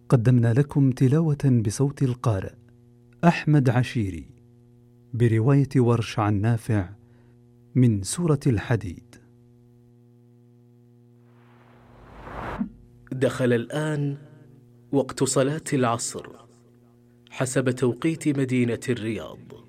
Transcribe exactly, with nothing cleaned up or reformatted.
قدمنا لكم تلاوة بصوت القارئ أحمد عشيري برواية ورش عن نافع من سورة الحديد. دخل الآن وقت صلاة العصر حسب توقيت مدينة الرياض.